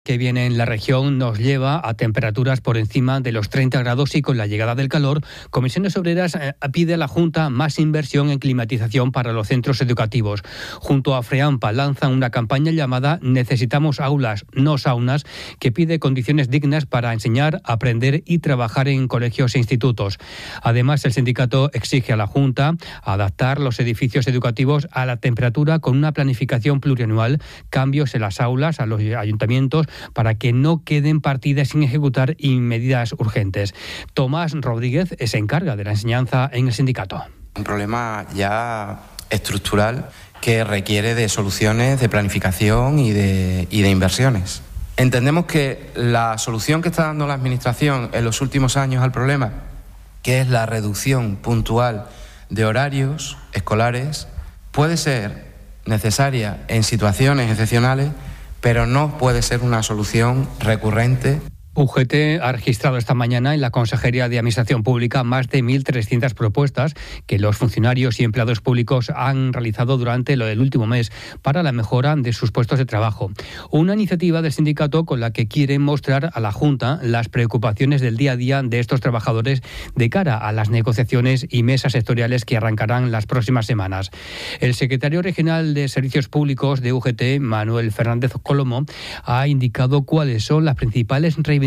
Que viene en la región nos lleva a temperaturas por encima de los 30 grados y con la llegada del calor, Comisiones Obreras pide a la Junta más inversión en climatización para los centros educativos. Junto a FREAMPA lanzan una campaña llamada Necesitamos aulas, no saunas, que pide condiciones dignas para enseñar, aprender y trabajar en colegios e institutos. Además, el sindicato exige a la Junta adaptar los edificios educativos a la temperatura con una planificación plurianual, cambios en las aulas, a los ayuntamientos, para que no queden partidas sin ejecutar y medidas urgentes. Tomás Rodríguez se encarga de la enseñanza en el sindicato. Un problema ya estructural que requiere de soluciones, de planificación y de inversiones. Entendemos que la solución que está dando la Administración en los últimos años al problema, que es la reducción puntual de horarios escolares, puede ser necesaria en situaciones excepcionales, pero no puede ser una solución recurrente. UGT ha registrado esta mañana en la Consejería de Administración Pública más de 1.300 propuestas que los funcionarios y empleados públicos han realizado durante el último mes para la mejora de sus puestos de trabajo. Una iniciativa del sindicato con la que quieren mostrar a la Junta las preocupaciones del día a día de estos trabajadores de cara a las negociaciones y mesas sectoriales que arrancarán las próximas semanas. El secretario regional de Servicios Públicos de UGT, Manuel Fernández Colomo, ha indicado cuáles son las principales reivindicaciones.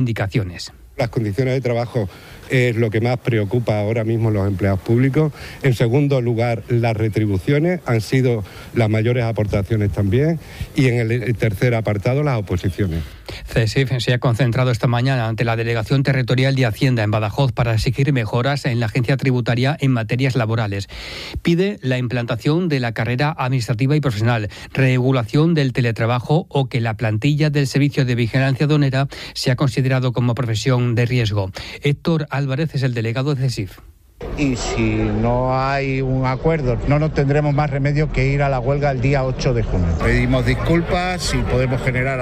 Las condiciones de trabajo es lo que más preocupa ahora mismo a los empleados públicos. En segundo lugar, las retribuciones han sido las mayores aportaciones también. Y en el tercer apartado, las oposiciones. CESIF se ha concentrado esta mañana ante la Delegación Territorial de Hacienda en Badajoz para exigir mejoras en la agencia tributaria en materias laborales. Pide la implantación de la carrera administrativa y profesional, regulación del teletrabajo o que la plantilla del Servicio de Vigilancia Aduanera sea considerado como profesión de riesgo. Héctor Álvarez es el delegado de CESIF. Y si no hay un acuerdo, no nos tendremos más remedio que ir a la huelga el día 8 de junio. Pedimos disculpas, si podemos generar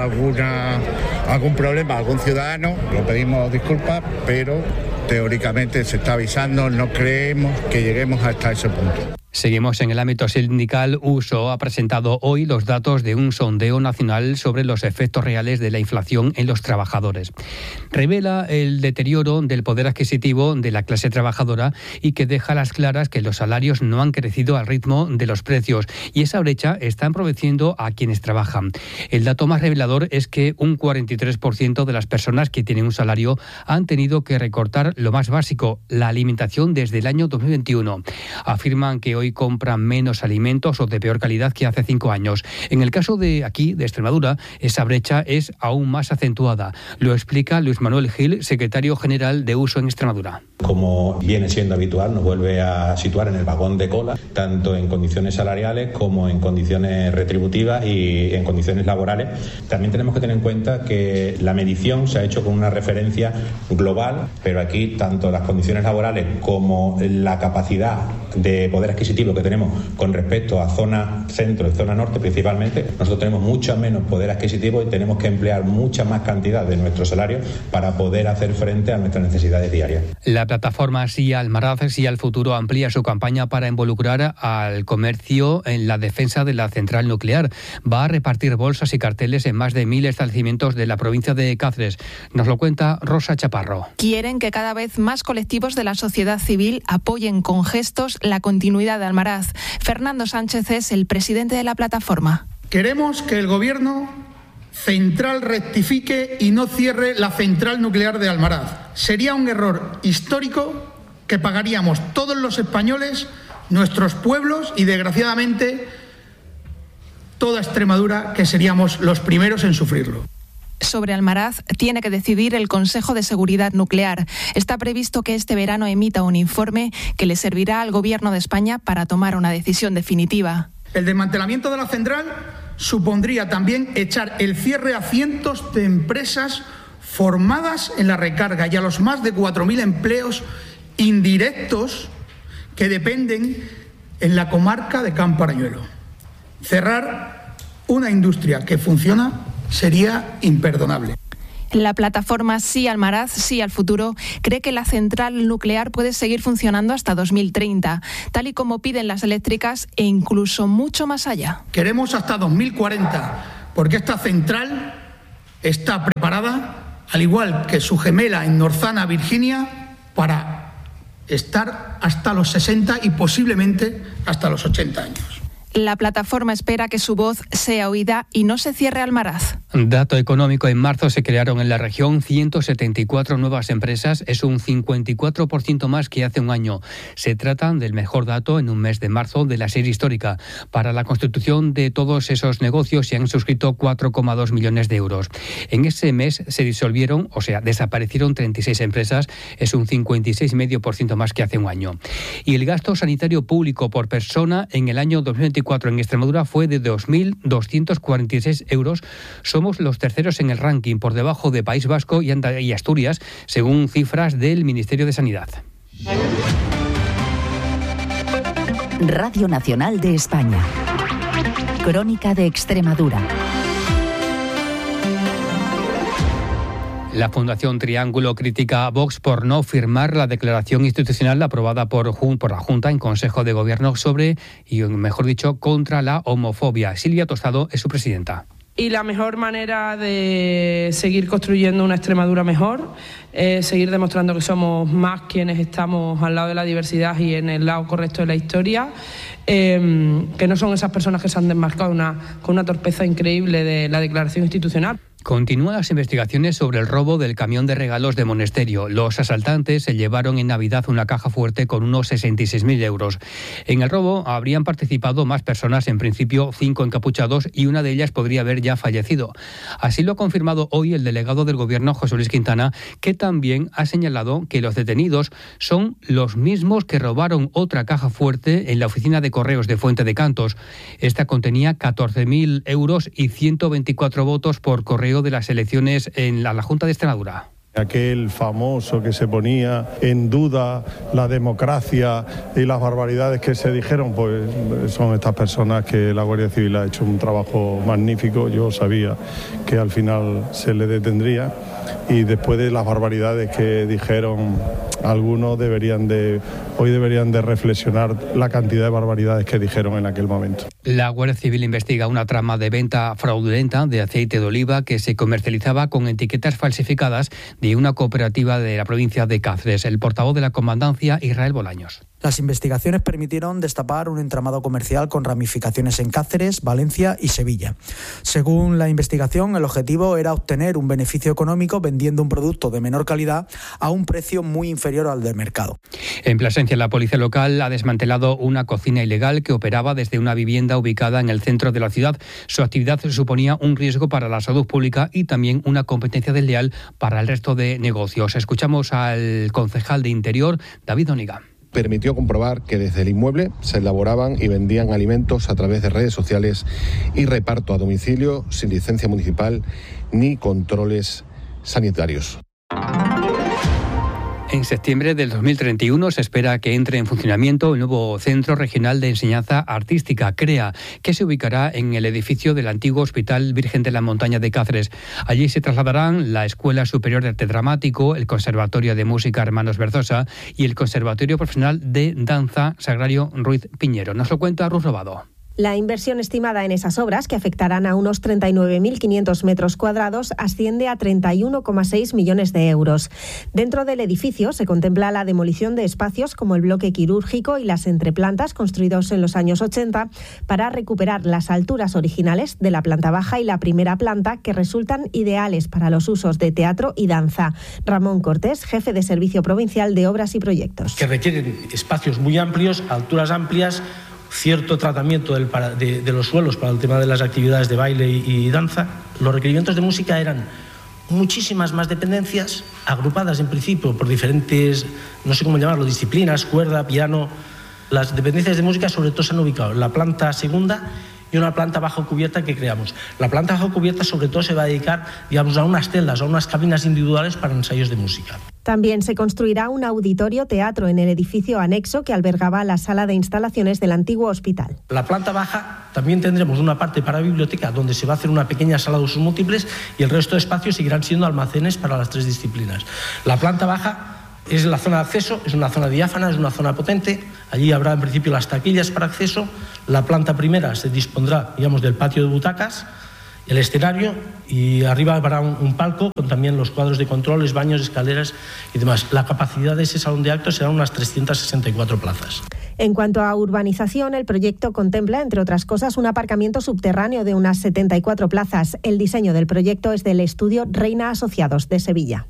algún problema a algún ciudadano, lo pedimos disculpas, pero teóricamente se está avisando, no creemos que lleguemos hasta ese punto. Seguimos en el ámbito sindical. USO ha presentado hoy los datos de un sondeo nacional sobre los efectos reales de la inflación en los trabajadores. Revela el deterioro del poder adquisitivo de la clase trabajadora y que deja a las claras que los salarios no han crecido al ritmo de los precios y esa brecha está empobreciendo a quienes trabajan. El dato más revelador es que un 43% de las personas que tienen un salario han tenido que recortar lo más básico, la alimentación, desde el año 2021. Afirman que hoy compran menos alimentos o de peor calidad que hace 5 años. En el caso de aquí, de Extremadura, esa brecha es aún más acentuada. Lo explica Luis Manuel Gil, secretario general de USO en Extremadura. Como viene siendo habitual, nos vuelve a situar en el vagón de cola, tanto en condiciones salariales como en condiciones retributivas y en condiciones laborales. También tenemos que tener en cuenta que la medición se ha hecho con una referencia global, pero aquí tanto las condiciones laborales como la capacidad de poder adquisitivo que tenemos con respecto a zona centro y zona norte principalmente, nosotros tenemos mucho menos poder adquisitivo y tenemos que emplear mucha más cantidad de nuestro salario para poder hacer frente a nuestras necesidades diarias. La plataforma Sí Almaraz, Sí al Futuro amplía su campaña para involucrar al comercio en la defensa de la central nuclear. Va a repartir bolsas y carteles en más de 1.000 establecimientos de la provincia de Cáceres. Nos lo cuenta Rosa Chaparro. Quieren que cada vez más colectivos de la sociedad civil apoyen con gestos la continuidad de Almaraz. Fernando Sánchez es el presidente de la plataforma. Queremos que el Gobierno central rectifique y no cierre la central nuclear de Almaraz. Sería un error histórico que pagaríamos todos los españoles, nuestros pueblos y, desgraciadamente, toda Extremadura, que seríamos los primeros en sufrirlo. Sobre Almaraz tiene que decidir el Consejo de Seguridad Nuclear. Está previsto que este verano emita un informe que le servirá al Gobierno de España para tomar una decisión definitiva. El desmantelamiento de la central supondría también echar el cierre a cientos de empresas formadas en la recarga y a los más de 4.000 empleos indirectos que dependen en la comarca de Campo Arañuelo. Cerrar una industria que funciona sería imperdonable. La plataforma Sí Almaraz, Sí al Futuro cree que la central nuclear puede seguir funcionando hasta 2030, tal y como piden las eléctricas e incluso mucho más allá. Queremos hasta 2040, porque esta central está preparada, al igual que su gemela en Norzana, Virginia, para estar hasta los 60 y posiblemente hasta los 80 años. La plataforma espera que su voz sea oída y no se cierre Almaraz. Dato económico: en marzo se crearon en la región 174 nuevas empresas, es un 54% más que hace un año. Se trata del mejor dato en un mes de marzo de la serie histórica. Para la constitución de todos esos negocios se han suscrito 4,2 millones de euros. En ese mes se disolvieron, desaparecieron 36 empresas, es un 56,5% más que hace un año. Y el gasto sanitario público por persona en el año 2024 en Extremadura fue de 2.246 euros. Somos los terceros en el ranking, por debajo de País Vasco y Asturias, según cifras del Ministerio de Sanidad. Radio Nacional de España. Crónica de Extremadura. La Fundación Triángulo critica a Vox por no firmar la declaración institucional aprobada por la Junta en Consejo de Gobierno sobre, y mejor dicho, contra la homofobia. Silvia Tostado es su presidenta. Y la mejor manera de seguir construyendo una Extremadura mejor es seguir demostrando que somos más quienes estamos al lado de la diversidad y en el lado correcto de la historia, que no son esas personas que se han desmarcado con una torpeza increíble de la declaración institucional. Continúan las investigaciones sobre el robo del camión de regalos de Monesterio. Los asaltantes se llevaron en Navidad una caja fuerte con unos 66.000 euros. En el robo habrían participado más personas, en principio 5 encapuchados, y una de ellas podría haber ya fallecido. Así lo ha confirmado hoy el delegado del Gobierno, José Luis Quintana, que también ha señalado que los detenidos son los mismos que robaron otra caja fuerte en la oficina de correos de Fuente de Cantos. Esta contenía 14.000 euros y 124 votos por correo de las elecciones en la Junta de Extremadura. Aquel famoso que se ponía en duda la democracia y las barbaridades que se dijeron, pues son estas personas que la Guardia Civil ha hecho un trabajo magnífico. Yo sabía que al final se le detendría, y después de las barbaridades que dijeron, algunos hoy deberían de reflexionar la cantidad de barbaridades que dijeron en aquel momento. La Guardia Civil investiga una trama de venta fraudulenta de aceite de oliva que se comercializaba con etiquetas falsificadas de una cooperativa de la provincia de Cáceres. El portavoz de la Comandancia, Israel Bolaños. Las investigaciones permitieron destapar un entramado comercial con ramificaciones en Cáceres, Valencia y Sevilla. Según la investigación, el objetivo era obtener un beneficio económico vendiendo un producto de menor calidad a un precio muy inferior al del mercado. En Plasencia, la policía local ha desmantelado una cocina ilegal que operaba desde una vivienda ubicada en el centro de la ciudad. Su actividad suponía un riesgo para la salud pública y también una competencia desleal para el resto de negocios. Escuchamos al concejal de Interior, David Oniga. Permitió comprobar que desde el inmueble se elaboraban y vendían alimentos a través de redes sociales y reparto a domicilio sin licencia municipal ni controles sanitarios. En septiembre del 2031 se espera que entre en funcionamiento el nuevo Centro Regional de Enseñanza Artística, CREA, que se ubicará en el edificio del antiguo Hospital Virgen de la Montaña de Cáceres. Allí se trasladarán la Escuela Superior de Arte Dramático, el Conservatorio de Música Hermanos Berzosa y el Conservatorio Profesional de Danza Sagrario Ruiz Piñero. Nos lo cuenta Ruth Robado. La inversión estimada en esas obras, que afectarán a unos 39.500 metros cuadrados, asciende a 31,6 millones de euros. Dentro del edificio se contempla la demolición de espacios como el bloque quirúrgico y las entreplantas construidos en los años 80 para recuperar las alturas originales de la planta baja y la primera planta, que resultan ideales para los usos de teatro y danza. Ramón Cortés, jefe de Servicio Provincial de Obras y Proyectos. Que requieren espacios muy amplios, alturas amplias, cierto tratamiento de los suelos para el tema de las actividades de baile y danza. Los requerimientos de música eran muchísimas más dependencias, agrupadas en principio por diferentes, no sé cómo llamarlo, disciplinas, cuerda, piano. Las dependencias de música sobre todo se han ubicado en la planta segunda y una planta bajo cubierta que creamos. La planta bajo cubierta sobre todo se va a dedicar, digamos, a unas celdas, a unas cabinas individuales para ensayos de música. También se construirá un auditorio teatro en el edificio anexo que albergaba la sala de instalaciones del antiguo hospital. La planta baja también tendremos una parte para biblioteca, donde se va a hacer una pequeña sala de usos múltiples, y el resto de espacios seguirán siendo almacenes para las tres disciplinas. La planta baja es la zona de acceso, es una zona diáfana, es una zona potente. Allí habrá en principio las taquillas para acceso. La planta primera se dispondrá, digamos, del patio de butacas, el escenario y arriba habrá un palco con también los cuadros de controles, baños, escaleras y demás. La capacidad de ese salón de actos será unas 364 plazas. En cuanto a urbanización, el proyecto contempla, entre otras cosas, un aparcamiento subterráneo de unas 74 plazas. El diseño del proyecto es del estudio Reina Asociados de Sevilla.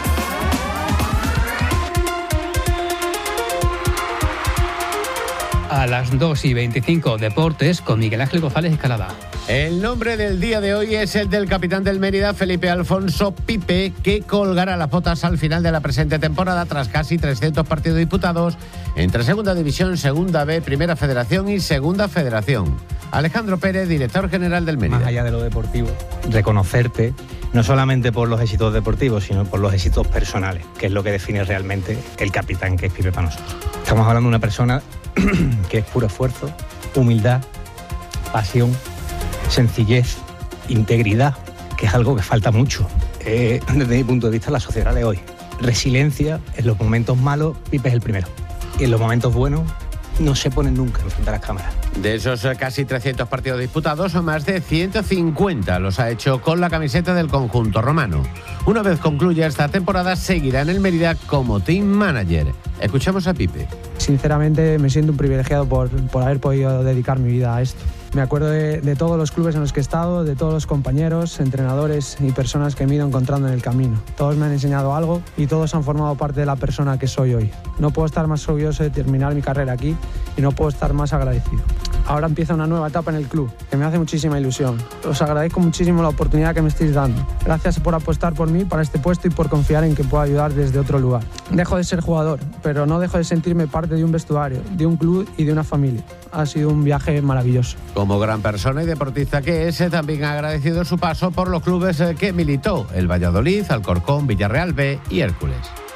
A las 2:25, deportes con Miguel Ángel González Escalada. El nombre del día de hoy es el del capitán del Mérida, Felipe Alfonso Pipe, que colgará las botas al final de la presente temporada tras casi 300 partidos disputados entre Segunda División, Segunda B, Primera Federación y Segunda Federación. Alejandro Pérez, director general del Mérida. Más allá de lo deportivo, reconocerte no solamente por los éxitos deportivos, sino por los éxitos personales, que es lo que define realmente el capitán que es Pipe para nosotros. Estamos hablando de una persona que es puro esfuerzo, humildad, pasión, sencillez, integridad, que es algo que falta mucho desde mi punto de vista en la sociedad de hoy. Resiliencia, en los momentos malos Pipe es el primero, y en los momentos buenos no se ponen nunca enfrente a las cámaras. De esos casi 300 partidos disputados, más de 150 los ha hecho con la camiseta del conjunto romano. Una vez concluya esta temporada, seguirá en el Mérida como team manager. Escuchamos a Pipe. Sinceramente me siento un privilegiado por haber podido dedicar mi vida a esto. Me acuerdo de todos los clubes en los que he estado, de todos los compañeros, entrenadores y personas que me he ido encontrando en el camino. Todos me han enseñado algo y todos han formado parte de la persona que soy hoy. No puedo estar más orgulloso de terminar mi carrera aquí y no puedo estar más agradecido. Ahora empieza una nueva etapa en el club, que me hace muchísima ilusión. Os agradezco muchísimo la oportunidad que me estáis dando. Gracias por apostar por mí para este puesto y por confiar en que puedo ayudar desde otro lugar. Dejo de ser jugador, pero no dejo de sentirme parte de un vestuario, de un club y de una familia. Ha sido un viaje maravilloso. Como gran persona y deportista que es, también ha agradecido su paso por los clubes que militó, el Valladolid, Alcorcón, Villarreal B y Hércules.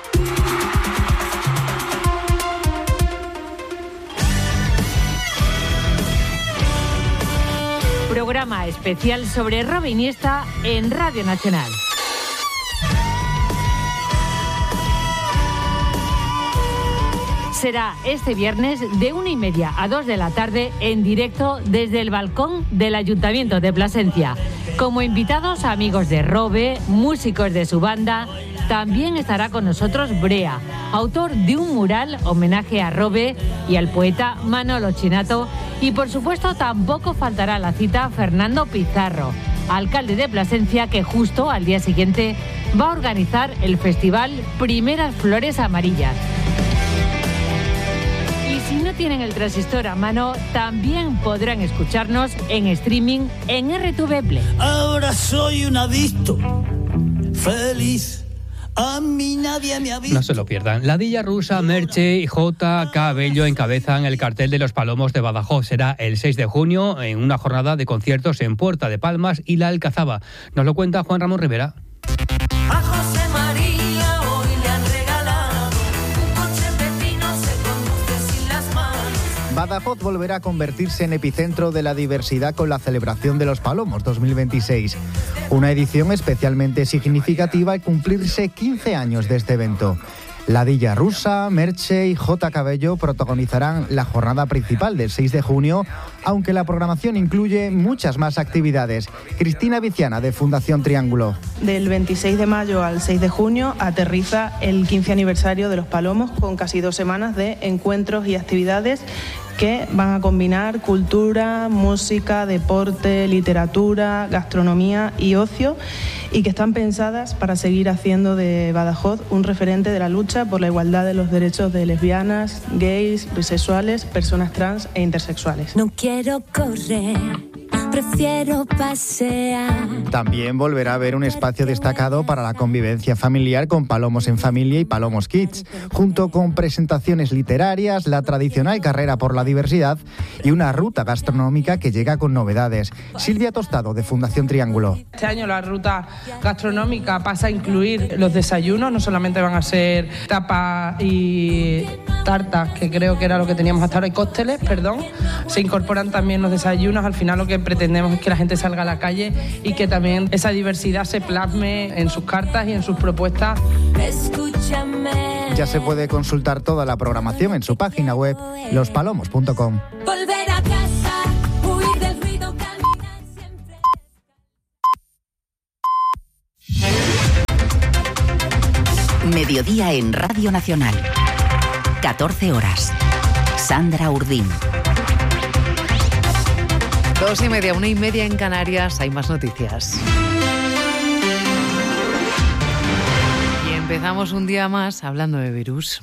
Programa especial sobre Robbe Iniesta en Radio Nacional. Será este viernes de 1:30 a 2 de la tarde en directo desde el balcón del Ayuntamiento de Plasencia. Como invitados, amigos de Robbe, músicos de su banda. También estará con nosotros Brea, autor de un mural homenaje a Robbe y al poeta Manolo Chinato. Y por supuesto tampoco faltará la cita Fernando Pizarro, alcalde de Plasencia, que justo al día siguiente va a organizar el festival Primeras Flores Amarillas. Y si no tienen el transistor a mano, también podrán escucharnos en streaming en RTV Play. Ahora soy un adicto feliz. A mí nadie me ha visto. No se lo pierdan. Ladilla Rusa, Merche y J. Cabello encabezan el cartel de los Palomos de Badajoz. Será el 6 de junio en una jornada de conciertos en Puerta de Palmas y La Alcazaba. Nos lo cuenta Juan Ramón Rivera. A José María hoy le han regalado un coche pepino, se conduce sin las manos. Badajoz volverá a convertirse en epicentro de la diversidad con la celebración de los Palomos 2026. Una edición especialmente significativa al cumplirse 15 años de este evento. Ladilla Rusa, Merche y J. Cabello protagonizarán la jornada principal del 6 de junio, aunque la programación incluye muchas más actividades. Cristina Viciana, de Fundación Triángulo. Del 26 de mayo al 6 de junio aterriza el 15 aniversario de los Palomos, con casi 2 semanas de encuentros y actividades que van a combinar cultura, música, deporte, literatura, gastronomía y ocio, y que están pensadas para seguir haciendo de Badajoz un referente de la lucha por la igualdad de los derechos de lesbianas, gays, bisexuales, personas trans e intersexuales. No quiero correr, prefiero pasear. También volverá a haber un espacio destacado para la convivencia familiar con Palomos en Familia y Palomos Kids, junto con presentaciones literarias, la tradicional carrera por la diversidad y una ruta gastronómica que llega con novedades. Silvia Tostado, de Fundación Triángulo. Este año la ruta gastronómica pasa a incluir los desayunos, no solamente van a ser tapas y tartas, que creo que era lo que teníamos hasta ahora, y cócteles, perdón. Se incorporan también los desayunos. Al final lo que pretendemos es que la gente salga a la calle y que también esa diversidad se plasme en sus cartas y en sus propuestas. Escúchame. Ya se puede consultar toda la programación en su página web, lospalomos.com. Volver a casa. Mediodía en Radio Nacional. 14 horas. Sandra Urdín. 2:30, 1:30 en Canarias. Hay más noticias. Y empezamos un día más hablando de virus.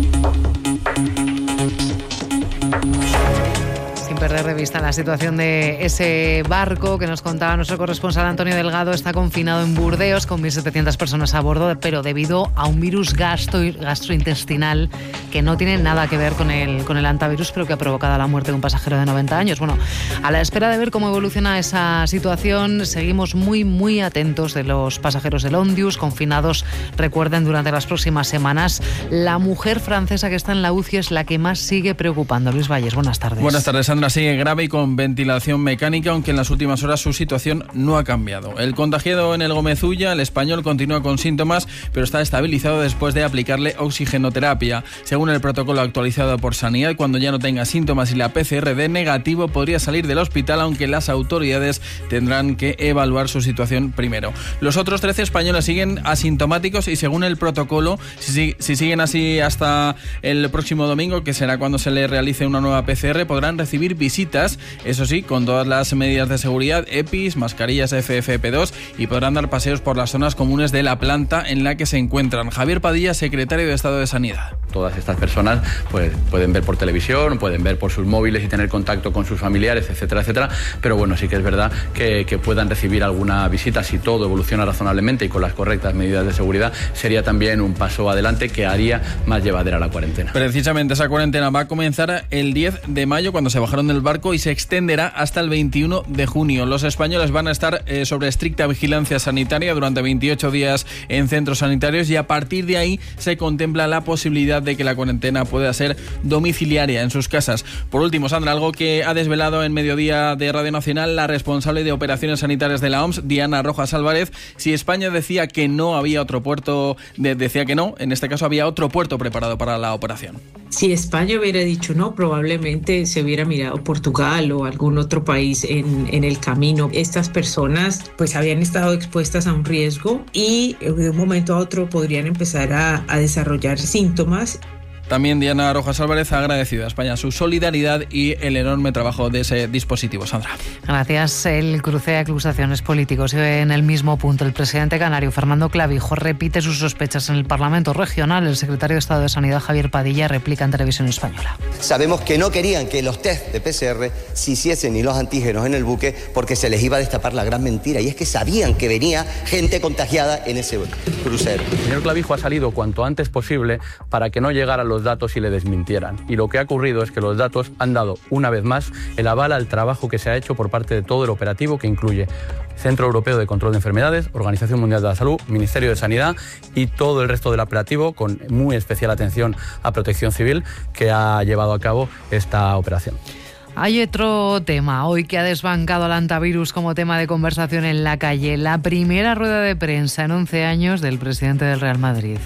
Sin perder de vista la situación de ese barco que nos contaba nuestro corresponsal Antonio Delgado, está confinado en Burdeos con 1.700 personas a bordo, pero debido a un virus gastrointestinal que no tiene nada que ver con el hantavirus, pero que ha provocado la muerte de un pasajero de 90 años. Bueno, a la espera de ver cómo evoluciona esa situación, seguimos muy, muy atentos de los pasajeros del Ondius, confinados, recuerden, durante las próximas semanas. La mujer francesa que está en la UCI es la que más sigue preocupando. Luis Valles, buenas tardes. Buenas tardes, Sandra. Sigue grave y con ventilación mecánica, aunque en las últimas horas su situación no ha cambiado. El contagiado en el Gómez Ulla, el español, continúa con síntomas, pero está estabilizado después de aplicarle oxigenoterapia. Según el protocolo actualizado por Sanidad, cuando ya no tenga síntomas y la PCR dé negativo, podría salir del hospital, aunque las autoridades tendrán que evaluar su situación primero. Los otros 13 españoles siguen asintomáticos y, según el protocolo, si siguen así hasta el próximo domingo, que será cuando se le realice una nueva PCR, podrán recibir visitas, eso sí, con todas las medidas de seguridad, EPIs, mascarillas FFP2, y podrán dar paseos por las zonas comunes de la planta en la que se encuentran. Javier Padilla, secretario de Estado de Sanidad. Todas estas personas pues pueden ver por televisión, pueden ver por sus móviles y tener contacto con sus familiares, etcétera, etcétera, pero bueno, sí que es verdad que puedan recibir alguna visita. Si todo evoluciona razonablemente y con las correctas medidas de seguridad, sería también un paso adelante que haría más llevadera la cuarentena. Precisamente esa cuarentena va a comenzar el 10 de mayo, cuando se bajaron del barco, y se extenderá hasta el 21 de junio. Los españoles van a estar sobre estricta vigilancia sanitaria durante 28 días en centros sanitarios, y a partir de ahí se contempla la posibilidad de que la cuarentena pueda ser domiciliaria en sus casas. Por último, Sandra, algo que ha desvelado en Mediodía de Radio Nacional la responsable de operaciones sanitarias de la OMS, Diana Rojas Álvarez. Si España decía que no había otro puerto, decía que no, en este caso había otro puerto preparado para la operación. Si España hubiera dicho no, probablemente se hubiera mirado Portugal o algún otro país en el camino. Estas personas pues habían estado expuestas a un riesgo y de un momento a otro podrían empezar a desarrollar síntomas. También Diana Rojas Álvarez ha agradecido a España su solidaridad y el enorme trabajo de ese dispositivo. Sandra. Gracias. El cruce de acusaciones políticos sigue en el mismo punto. El presidente canario Fernando Clavijo repite sus sospechas en el Parlamento regional. El secretario de Estado de Sanidad Javier Padilla replica en Televisión Española. Sabemos que no querían que los test de PCR se hiciesen ni los antígenos en el buque, porque se les iba a destapar la gran mentira, y es que sabían que venía gente contagiada en ese crucero. El señor Clavijo ha salido cuanto antes posible para que no llegaran los datos y le desmintieran. Y lo que ha ocurrido es que los datos han dado, una vez más, el aval al trabajo que se ha hecho por parte de todo el operativo, que incluye Centro Europeo de Control de Enfermedades, Organización Mundial de la Salud, Ministerio de Sanidad y todo el resto del operativo, con muy especial atención a Protección Civil, que ha llevado a cabo esta operación. Hay otro tema hoy que ha desbancado al hantavirus como tema de conversación en la calle. La primera rueda de prensa en 11 años del presidente del Real Madrid.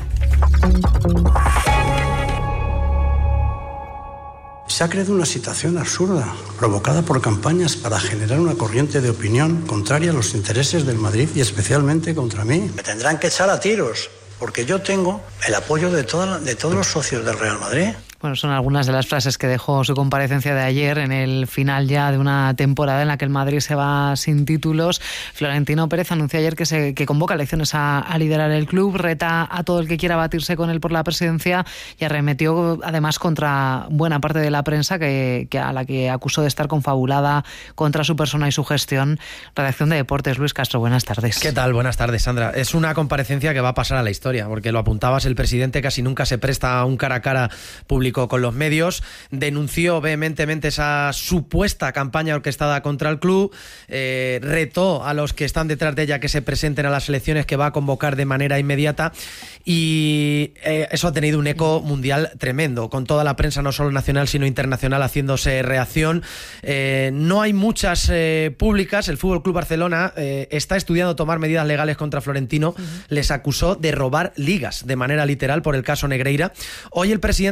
Se ha creado una situación absurda, provocada por campañas para generar una corriente de opinión contraria a los intereses del Madrid y especialmente contra mí. Me tendrán que echar a tiros, porque yo tengo el apoyo de todos los socios del Real Madrid. Bueno, son algunas de las frases que dejó su comparecencia de ayer en el final ya de una temporada en la que el Madrid se va sin títulos. Florentino Pérez anunció ayer que convoca elecciones a liderar el club, reta a todo el que quiera batirse con él por la presidencia y arremetió además contra buena parte de la prensa que a la que acusó de estar confabulada contra su persona y su gestión. Redacción de Deportes, Luis Castro, buenas tardes. ¿Qué tal? Buenas tardes, Sandra. Es una comparecencia que va a pasar a la historia, porque lo apuntabas, el presidente casi nunca se presta a un cara a cara público con los medios, denunció vehementemente esa supuesta campaña orquestada contra el club, retó a los que están detrás de ella que se presenten a las elecciones que va a convocar de manera inmediata, y eso ha tenido un eco mundial tremendo, con toda la prensa no solo nacional sino internacional haciéndose reacción. No hay muchas públicas. El Fútbol Club Barcelona está estudiando tomar medidas legales contra Florentino. Les acusó de robar ligas de manera literal por el caso Negreira. Hoy el presidente de la Federación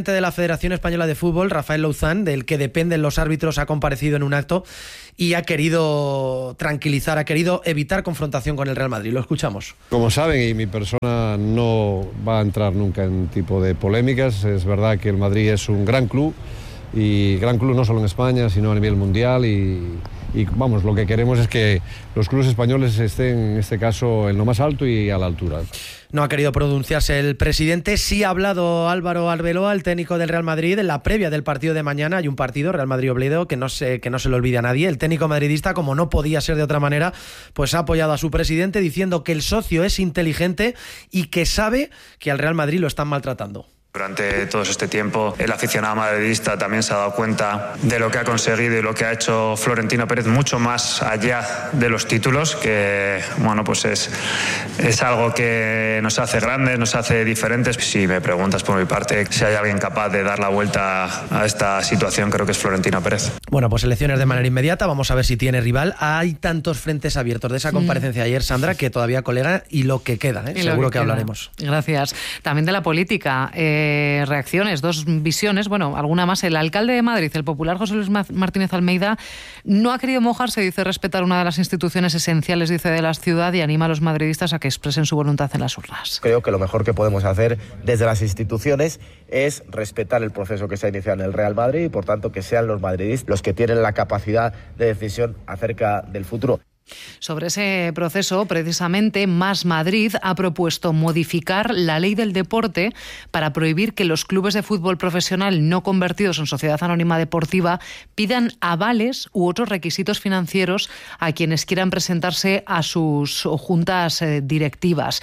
Federación Española de Fútbol, Rafael Louzán, del que dependen los árbitros, ha comparecido en un acto y ha querido tranquilizar, ha querido evitar confrontación con el Real Madrid. Lo escuchamos. Como saben, y mi persona no va a entrar nunca en tipo de polémicas, es verdad que el Madrid es un gran club, y gran club no solo en España, sino a nivel mundial, y vamos, lo que queremos es que los clubes españoles estén, en este caso, en lo más alto y a la altura. No ha querido pronunciarse el presidente. Sí ha hablado Álvaro Arbeloa, el técnico del Real Madrid, en la previa del partido de mañana. Hay un partido, Real Madrid-Oviedo, que no se le olvide a nadie. El técnico madridista, como no podía ser de otra manera, pues ha apoyado a su presidente diciendo que el socio es inteligente y que sabe que al Real Madrid lo están maltratando. Durante todo este tiempo el aficionado madridista también se ha dado cuenta de lo que ha conseguido y lo que ha hecho Florentino Pérez, mucho más allá de los títulos, que bueno, pues es algo que nos hace grandes, nos hace diferentes. Si me preguntas por mi parte si hay alguien capaz de dar la vuelta a esta situación, creo que es Florentino Pérez. Bueno, pues elecciones de manera inmediata, vamos a ver si tiene rival. Hay tantos frentes abiertos de esa comparecencia ayer, Sandra, que todavía colega, y lo que queda, seguro que hablaremos. Gracias. También de la política. Reacciones, dos visiones, bueno, alguna más. El alcalde de Madrid, el popular José Luis Martínez Almeida, no ha querido mojarse, dice respetar una de las instituciones esenciales, dice, de la ciudad, y anima a los madridistas a que expresen su voluntad en las urnas. Creo que lo mejor que podemos hacer desde las instituciones es respetar el proceso que se ha iniciado en el Real Madrid y, por tanto, que sean los madridistas los que tienen la capacidad de decisión acerca del futuro. Sobre ese proceso, precisamente, Más Madrid ha propuesto modificar la ley del deporte para prohibir que los clubes de fútbol profesional no convertidos en sociedad anónima deportiva pidan avales u otros requisitos financieros a quienes quieran presentarse a sus juntas directivas.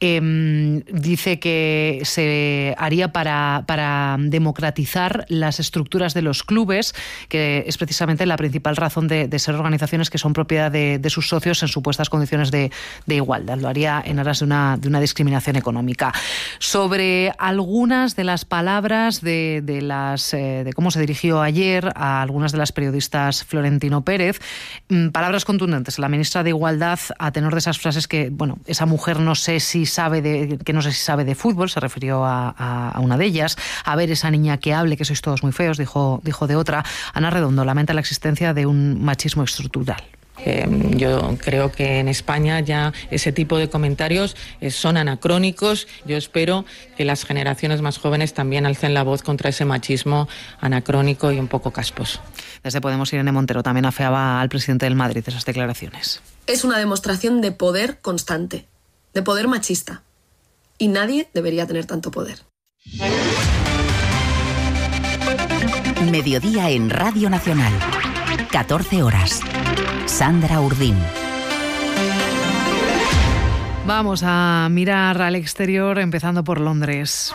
Dice que se haría para democratizar las estructuras de los clubes, que es precisamente la principal razón de ser organizaciones que son propiedad de sus socios en supuestas condiciones de igualdad. Lo haría en aras de una discriminación económica. Sobre algunas de las palabras de cómo se dirigió ayer a algunas de las periodistas Florentino Pérez, palabras contundentes. La ministra de Igualdad, a tenor de esas frases que, bueno, esa mujer no sé si sabe de fútbol, se refirió a una de ellas. A ver, esa niña que hable, que sois todos muy feos, dijo de otra. Ana Redondo lamenta la existencia de un machismo estructural. Yo creo que en España ya ese tipo de comentarios son anacrónicos. Yo espero que las generaciones más jóvenes también alcen la voz contra ese machismo anacrónico y un poco casposo. Desde Podemos, Irene Montero también afeaba al presidente del Madrid esas declaraciones. Es una demostración de poder constante, de poder machista. Y nadie debería tener tanto poder. Mediodía en Radio Nacional. 14 horas. Sandra Urdín. Vamos a mirar al exterior, empezando por Londres.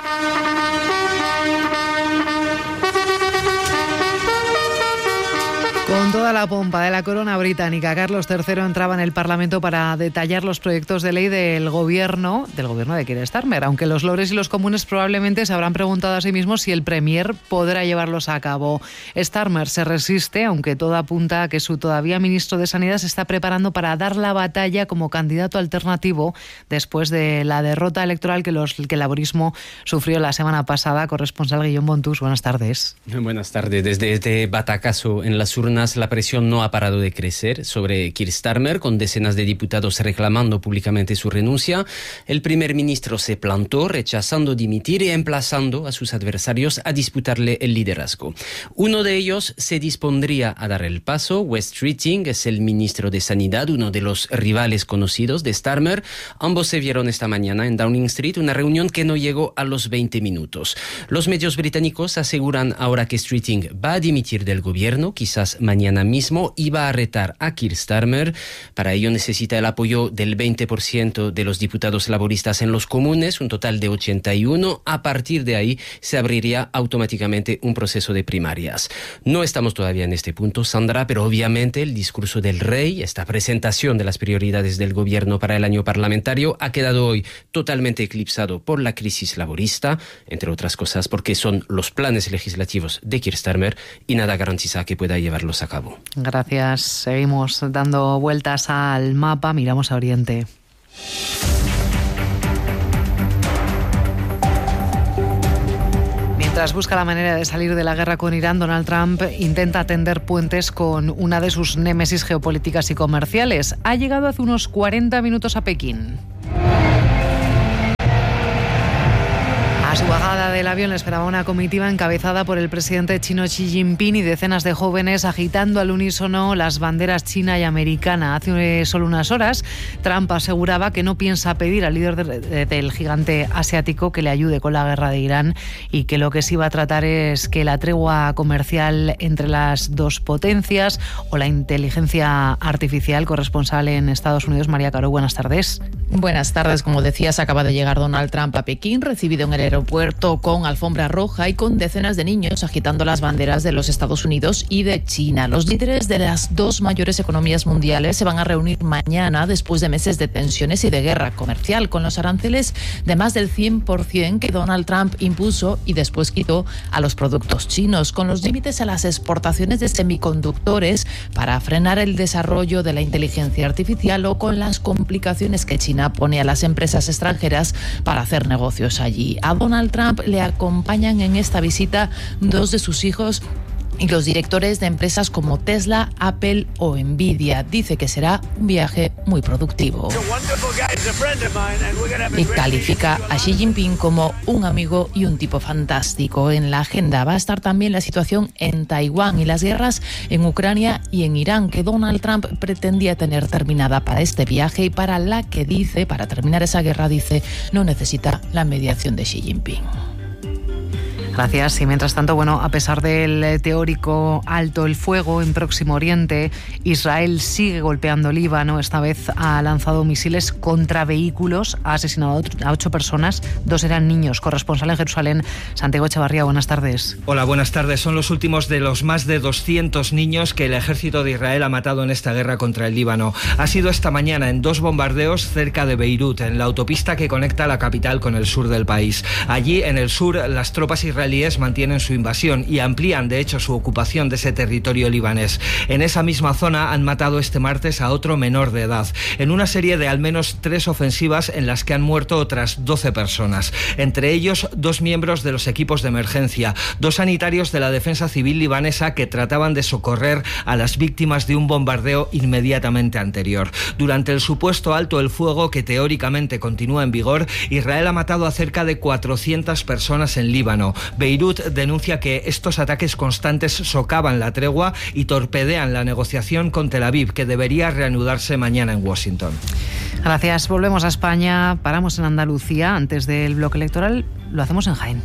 Con toda la pompa de la corona británica, Carlos III entraba en el Parlamento para detallar los proyectos de ley del gobierno de Keir Starmer, aunque los lores y los comunes probablemente se habrán preguntado a sí mismos si el Premier podrá llevarlos a cabo. Starmer se resiste, aunque todo apunta a que su todavía ministro de Sanidad se está preparando para dar la batalla como candidato alternativo después de la derrota electoral que el laborismo sufrió la semana pasada. Corresponsal Guillón Bontús, buenas tardes. Buenas tardes. Desde este batacazo en las urnas, la presión no ha parado de crecer sobre Keir Starmer, con decenas de diputados reclamando públicamente su renuncia. El primer ministro se plantó, rechazando dimitir y emplazando a sus adversarios a disputarle el liderazgo. Uno de ellos se dispondría a dar el paso. Wes Keating es el ministro de Sanidad, uno de los rivales conocidos de Starmer. Ambos se vieron esta mañana en Downing Street, una reunión que no llegó a los 20 minutos. Los medios británicos aseguran ahora que Keating va a dimitir del gobierno, quizás mañana mismo, y va a retar a Keir Starmer. Para ello necesita el apoyo del 20% de los diputados laboristas en los comunes, un total de 81. A partir de ahí se abriría automáticamente un proceso de primarias. No estamos todavía en este punto, Sandra, pero obviamente el discurso del rey, esta presentación de las prioridades del gobierno para el año parlamentario, ha quedado hoy totalmente eclipsado por la crisis laborista, entre otras cosas porque son los planes legislativos de Keir Starmer y nada garantiza que pueda llevarlos a cabo. Gracias. Seguimos dando vueltas al mapa, miramos a Oriente. Mientras busca la manera de salir de la guerra con Irán, Donald Trump intenta tender puentes con una de sus némesis geopolíticas y comerciales. Ha llegado hace unos 40 minutos a Pekín. A su bajada del avión le esperaba una comitiva encabezada por el presidente chino Xi Jinping y decenas de jóvenes agitando al unísono las banderas china y americana. Hace solo unas horas, Trump aseguraba que no piensa pedir al líder del gigante asiático que le ayude con la guerra de Irán y que lo que sí va a tratar es que la tregua comercial entre las dos potencias o la inteligencia artificial. Corresponsal en Estados Unidos, María Caro, buenas tardes. Buenas tardes. Como decías, acaba de llegar Donald Trump a Pekín, recibido en el aeropuerto con alfombra roja y con decenas de niños agitando las banderas de los Estados Unidos y de China. Los líderes de las dos mayores economías mundiales se van a reunir mañana después de meses de tensiones y de guerra comercial, con los aranceles de más del 100% que Donald Trump impuso y después quitó a los productos chinos, con los límites a las exportaciones de semiconductores para frenar el desarrollo de la inteligencia artificial o con las complicaciones que China pone a las empresas extranjeras para hacer negocios allí. A Donald Trump le acompañan en esta visita dos de sus hijos y los directores de empresas como Tesla, Apple o Nvidia. Dice que será un viaje muy productivo. Y califica a Xi Jinping como un amigo y un tipo fantástico. En la agenda va a estar también la situación en Taiwán y las guerras en Ucrania y en Irán, que Donald Trump pretendía tener terminada para este viaje y para la que dice, para terminar esa guerra, dice, no necesita la mediación de Xi Jinping. Gracias. Y mientras tanto, a pesar del teórico alto el fuego en Próximo Oriente, Israel sigue golpeando Líbano. Esta vez ha lanzado misiles contra vehículos, ha asesinado a 8 personas, 2 eran niños. Corresponsal en Jerusalén, Santiago Echevarría, buenas tardes. Hola, buenas tardes. Son los últimos de los más de 200 niños que el ejército de Israel ha matado en esta guerra contra el Líbano. Ha sido esta mañana en 2 bombardeos cerca de Beirut, en la autopista que conecta la capital con el sur del país. Allí, en el sur, las tropas israelíes mantienen su invasión y amplían, de hecho, su ocupación de ese territorio libanés. En esa misma zona han matado este martes a otro menor de edad, en una serie de al menos 3 ofensivas en las que han muerto otras 12 personas. Entre ellos, 2 miembros de los equipos de emergencia, 2 sanitarios de la defensa civil libanesa que trataban de socorrer a las víctimas de un bombardeo inmediatamente anterior. Durante el supuesto alto el fuego, que teóricamente continúa en vigor, Israel ha matado a cerca de 400 personas en Líbano. Beirut denuncia que estos ataques constantes socavan la tregua y torpedean la negociación con Tel Aviv, que debería reanudarse mañana en Washington. Gracias. Volvemos a España. Paramos en Andalucía. Antes del bloque electoral, lo hacemos en Jaén.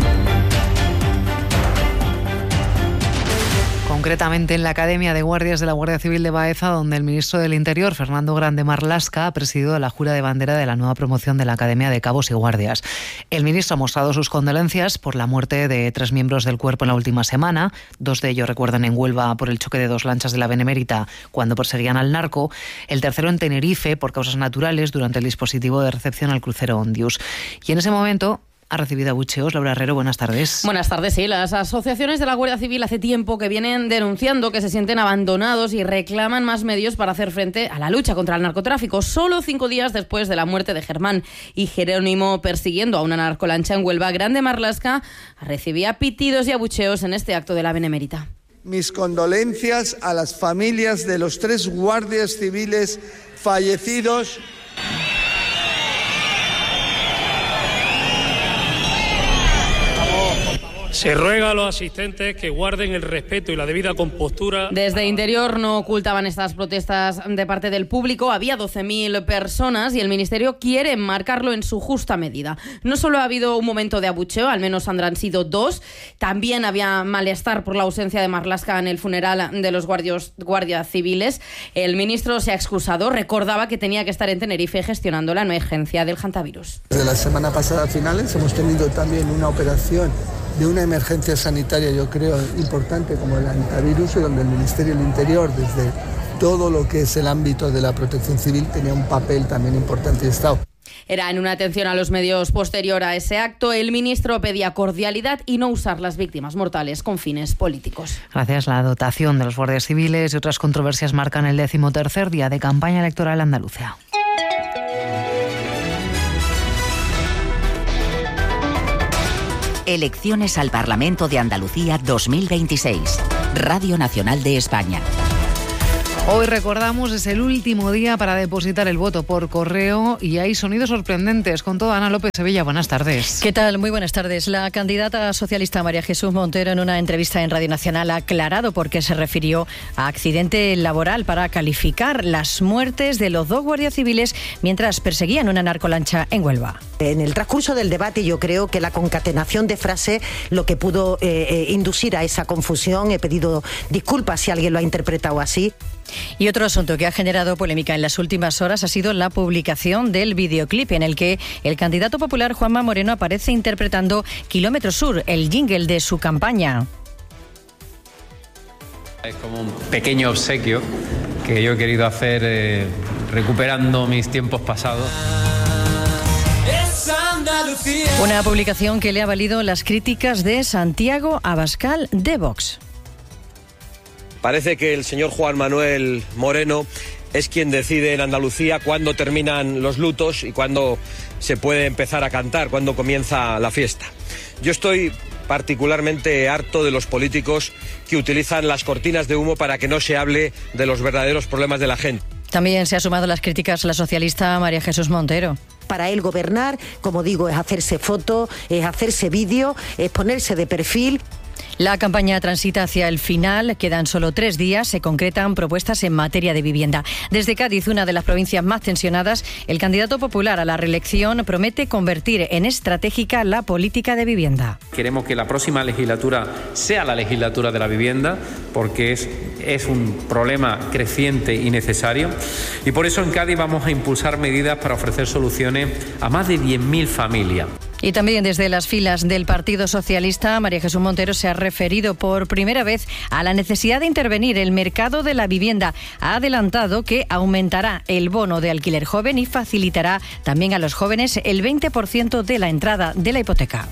Concretamente en la Academia de Guardias de la Guardia Civil de Baeza, donde el ministro del Interior, Fernando Grande Marlaska, ha presidido la jura de bandera de la nueva promoción de la Academia de Cabos y Guardias. El ministro ha mostrado sus condolencias por la muerte de 3 miembros del cuerpo en la última semana. 2 de ellos, recuerdan, en Huelva por el choque de 2 lanchas de la Benemérita cuando perseguían al narco. El tercero en Tenerife por causas naturales durante el dispositivo de recepción al crucero Ondius. Y en ese momento ha recibido abucheos. Laura Herrero, buenas tardes. Buenas tardes, sí. Las asociaciones de la Guardia Civil hace tiempo que vienen denunciando que se sienten abandonados y reclaman más medios para hacer frente a la lucha contra el narcotráfico. Solo 5 días después de la muerte de Germán y Jerónimo persiguiendo a una narcolancha en Huelva, Grande Marlaska recibía pitidos y abucheos en este acto de la Benemérita. Mis condolencias a las familias de los 3 guardias civiles fallecidos. Se ruega a los asistentes que guarden el respeto y la debida compostura. Desde Interior no ocultaban estas protestas de parte del público. Había 12.000 personas y el Ministerio quiere enmarcarlo en su justa medida. No solo ha habido un momento de abucheo, al menos han sido 2. También había malestar por la ausencia de Marlaska en el funeral de los guardias civiles. El ministro se ha excusado, recordaba que tenía que estar en Tenerife gestionando la emergencia del hantavirus. De la semana pasada a finales hemos tenido también una operación de una emergencia sanitaria, yo creo, importante como el hantavirus, y donde el Ministerio del Interior, desde todo lo que es el ámbito de la protección civil, tenía un papel también importante de Estado. Era en una atención a los medios posterior a ese acto. El ministro pedía cordialidad y no usar las víctimas mortales con fines políticos. Gracias. La dotación de los guardias civiles y otras controversias marcan el 13º día de campaña electoral andaluza. Elecciones al Parlamento de Andalucía 2026. Radio Nacional de España. Hoy recordamos, es el último día para depositar el voto por correo y hay sonidos sorprendentes. Con todo, Ana López Sevilla, buenas tardes. ¿Qué tal? Muy buenas tardes. La candidata socialista María Jesús Montero en una entrevista en Radio Nacional ha aclarado por qué se refirió a accidente laboral para calificar las muertes de los 2 guardias civiles mientras perseguían una narcolancha en Huelva. En el transcurso del debate yo creo que la concatenación de frases lo que pudo inducir a esa confusión. He pedido disculpas si alguien lo ha interpretado así. Y otro asunto que ha generado polémica en las últimas horas ha sido la publicación del videoclip en el que el candidato popular Juanma Moreno aparece interpretando Kilómetro Sur, el jingle de su campaña. Es como un pequeño obsequio que yo he querido hacer recuperando mis tiempos pasados. Una publicación que le ha valido las críticas de Santiago Abascal de Vox. Parece que el señor Juan Manuel Moreno es quien decide en Andalucía cuándo terminan los lutos y cuándo se puede empezar a cantar, cuándo comienza la fiesta. Yo estoy particularmente harto de los políticos que utilizan las cortinas de humo para que no se hable de los verdaderos problemas de la gente. También se ha sumado a las críticas la socialista María Jesús Montero. Para él gobernar, como digo, es hacerse foto, es hacerse vídeo, es ponerse de perfil. La campaña transita hacia el final, quedan solo 3 días, se concretan propuestas en materia de vivienda. Desde Cádiz, una de las provincias más tensionadas, el candidato popular a la reelección promete convertir en estratégica la política de vivienda. Queremos que la próxima legislatura sea la legislatura de la vivienda, porque es un problema creciente y necesario. Y por eso en Cádiz vamos a impulsar medidas para ofrecer soluciones a más de 10.000 familias. Y también desde las filas del Partido Socialista, María Jesús Montero se ha referido por primera vez a la necesidad de intervenir el mercado de la vivienda. Ha adelantado que aumentará el bono de alquiler joven y facilitará también a los jóvenes el 20% de la entrada de la hipoteca.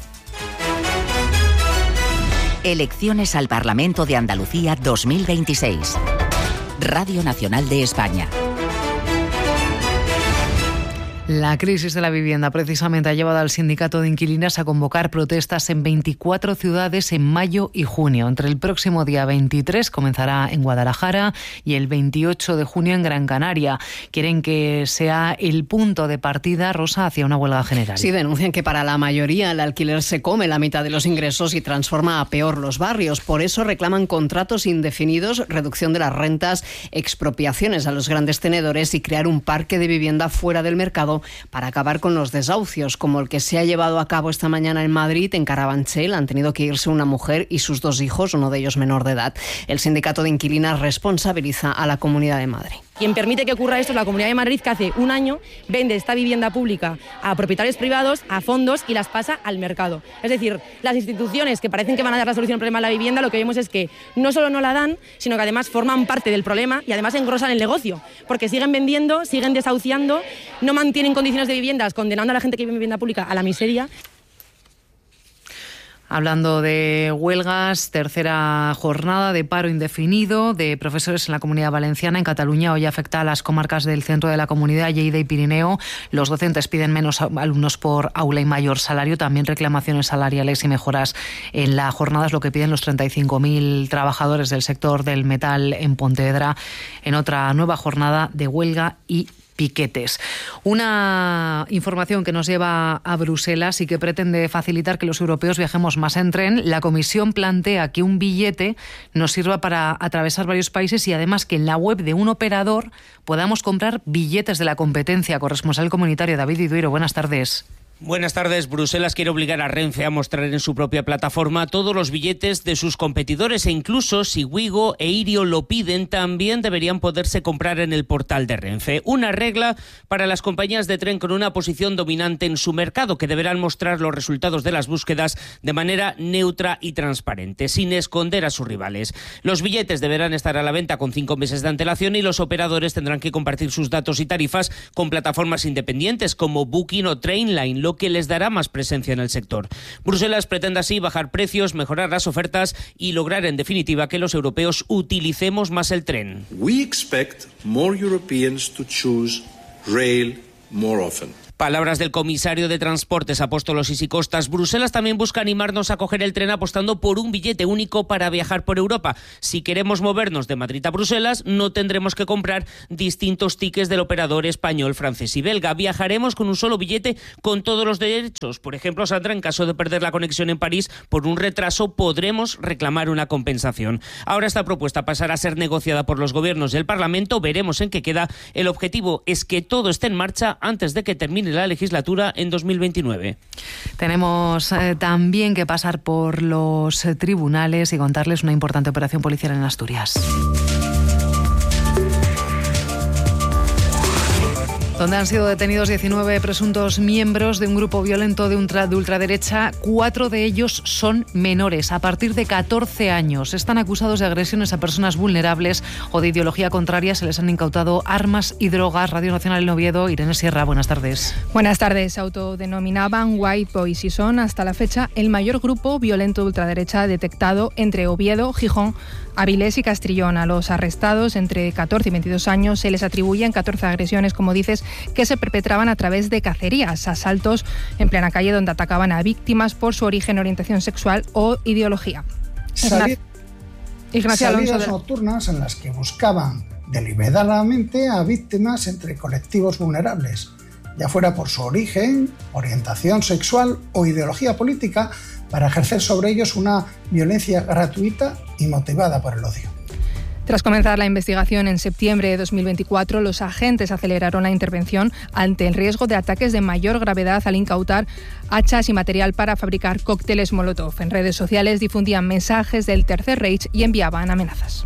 Elecciones al Parlamento de Andalucía 2026. Radio Nacional de España. La crisis de la vivienda precisamente ha llevado al sindicato de inquilinas a convocar protestas en 24 ciudades en mayo y junio. Entre el próximo día 23 comenzará en Guadalajara y el 28 de junio en Gran Canaria. Quieren que sea el punto de partida, Rosa, hacia una huelga general. Sí, denuncian que para la mayoría el alquiler se come la mitad de los ingresos y transforma a peor los barrios. Por eso reclaman contratos indefinidos, reducción de las rentas, expropiaciones a los grandes tenedores y crear un parque de vivienda fuera del mercado para acabar con los desahucios, como el que se ha llevado a cabo esta mañana en Madrid, en Carabanchel. Han tenido que irse una mujer y sus 2 hijos, uno de ellos menor de edad. El sindicato de inquilinas responsabiliza a la Comunidad de Madrid. Quien permite que ocurra esto es la Comunidad de Madrid, que hace un año vende esta vivienda pública a propietarios privados, a fondos y las pasa al mercado. Es decir, las instituciones que parecen que van a dar la solución al problema de la vivienda, lo que vemos es que no solo no la dan, sino que además forman parte del problema y además engrosan el negocio, porque siguen vendiendo, siguen desahuciando, no mantienen condiciones de viviendas, condenando a la gente que vive en vivienda pública a la miseria. Hablando de huelgas, tercera jornada de paro indefinido de profesores en la Comunidad Valenciana. En Cataluña hoy afecta a las comarcas del centro de la comunidad, Lleida y Pirineo. Los docentes piden menos alumnos por aula y mayor salario. También reclamaciones salariales y mejoras en la jornada es lo que piden los 35.000 trabajadores del sector del metal en Pontevedra en otra nueva jornada de huelga y piquetes. Una información que nos lleva a Bruselas y que pretende facilitar que los europeos viajemos más en tren. La Comisión plantea que un billete nos sirva para atravesar varios países y además que en la web de un operador podamos comprar billetes de la competencia. Corresponsal comunitario David Iduiro, buenas tardes. Buenas tardes. Bruselas quiere obligar a Renfe a mostrar en su propia plataforma todos los billetes de sus competidores e incluso si Wigo e Irio lo piden, también deberían poderse comprar en el portal de Renfe. Una regla para las compañías de tren con una posición dominante en su mercado, que deberán mostrar los resultados de las búsquedas de manera neutra y transparente, sin esconder a sus rivales. Los billetes deberán estar a la venta con 5 meses de antelación y los operadores tendrán que compartir sus datos y tarifas con plataformas independientes como Booking o Trainline, lo que les dará más presencia en el sector. Bruselas pretende así bajar precios, mejorar las ofertas y lograr en definitiva que los europeos utilicemos más el tren. We expect more Europeans to choose rail more often. Palabras del comisario de Transportes Apóstolos Isicostas. Bruselas también busca animarnos a coger el tren apostando por un billete único para viajar por Europa. Si queremos movernos de Madrid a Bruselas, no tendremos que comprar distintos tickets del operador español, francés y belga. Viajaremos con un solo billete con todos los derechos. Por ejemplo, Sandra, en caso de perder la conexión en París por un retraso, podremos reclamar una compensación. Ahora esta propuesta pasará a ser negociada por los gobiernos y el Parlamento. Veremos en qué queda. El objetivo es que todo esté en marcha antes de que termine la legislatura en 2029. Tenemos también que pasar por los tribunales y contarles una importante operación policial en Asturias, donde han sido detenidos 19 presuntos miembros de un grupo violento de ultraderecha. 4 de ellos son menores, a partir de 14 años. Están acusados de agresiones a personas vulnerables o de ideología contraria. Se les han incautado armas y drogas. Radio Nacional en Oviedo, Irene Sierra, buenas tardes. Buenas tardes. Se autodenominaban White Boys y son, hasta la fecha, el mayor grupo violento de ultraderecha detectado entre Oviedo, Gijón, Avilés y Castrillón. A los arrestados entre 14 y 22 años se les atribuían 14 agresiones, como dices, que se perpetraban a través de cacerías, asaltos en plena calle donde atacaban a víctimas por su origen, orientación sexual o ideología. Salidas nocturnas en las que buscaban deliberadamente a víctimas entre colectivos vulnerables, ya fuera por su origen, orientación sexual o ideología política, para ejercer sobre ellos una violencia gratuita y motivada por el odio. Tras comenzar la investigación en septiembre de 2024, los agentes aceleraron la intervención ante el riesgo de ataques de mayor gravedad al incautar hachas y material para fabricar cócteles Molotov. En redes sociales difundían mensajes del Tercer Reich y enviaban amenazas.